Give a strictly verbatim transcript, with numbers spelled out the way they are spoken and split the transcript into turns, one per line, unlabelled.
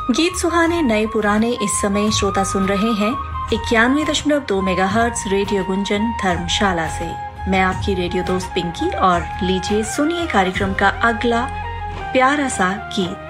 गीत सुहाने नए पुराने इस समय श्रोता सुन रहे हैं इक्यानवे दशमलव दो मेगा हर्ट्ज रेडियो गुंजन धर्मशाला से। मैं आपकी रेडियो दोस्त पिंकी और लीजिए सुनिए कार्यक्रम का अगला प्यारा सा गीत।